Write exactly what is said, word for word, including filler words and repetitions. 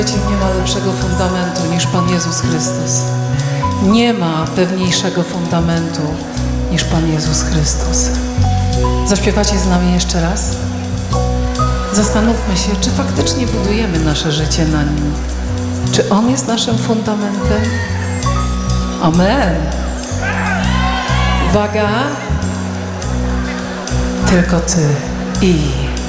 Nie ma lepszego fundamentu niż Pan Jezus Chrystus. Nie ma pewniejszego fundamentu niż Pan Jezus Chrystus. Zaśpiewacie z nami jeszcze raz? Zastanówmy się, czy faktycznie budujemy nasze życie na Nim. Czy On jest naszym fundamentem? Amen. Uwaga. Tylko Ty i